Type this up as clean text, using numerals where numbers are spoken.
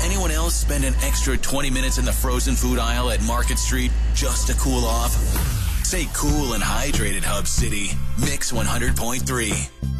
Anyone else spend an extra 20 minutes in the frozen food aisle at Market Street just to cool off? Stay cool and hydrated, Hub City. Mix 100.3.